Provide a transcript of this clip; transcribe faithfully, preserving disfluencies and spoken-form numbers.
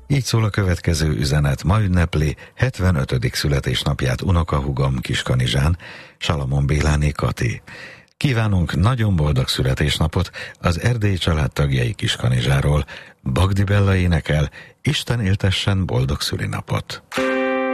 Így szól a következő üzenet. Ma ünnepli hetvenötödik születésnapját unokahúgom Kiskanizsán, Salamon Béláné Kati. Kívánunk nagyon boldog születésnapot az erdélyi családtagjai Kiskanizsáról. Bagdi Bella énekel, Isten éltessen boldog szülinapot.